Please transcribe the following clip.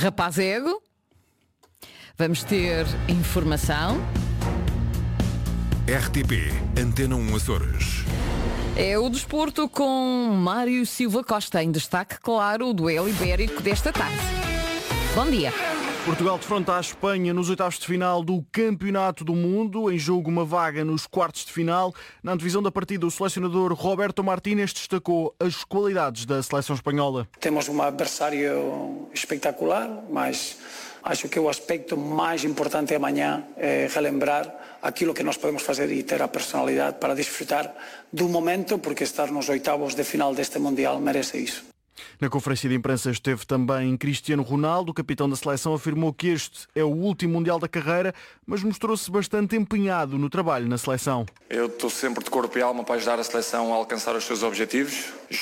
Rapazego. Vamos ter informação. RTP Antena 1 Açores. É o desporto com Mário Silva Costa. Em destaque, claro, o duelo ibérico desta tarde. Bom dia. Portugal defronta a Espanha nos oitavos de final do Campeonato do Mundo. Em jogo uma vaga nos quartos de final. Na antevisão da partida, o selecionador Roberto Martínez destacou as qualidades da seleção espanhola. Temos um adversário espetacular, mas acho que o aspecto mais importante amanhã é relembrar aquilo que nós podemos fazer e ter a personalidade para desfrutar do momento, porque estar nos oitavos de final deste Mundial merece isso. Na conferência de imprensa esteve também Cristiano Ronaldo. O capitão da seleção afirmou que este é o último Mundial da carreira, mas mostrou-se bastante empenhado no trabalho na seleção. Eu estou sempre de corpo e alma para ajudar a seleção a alcançar os seus objetivos.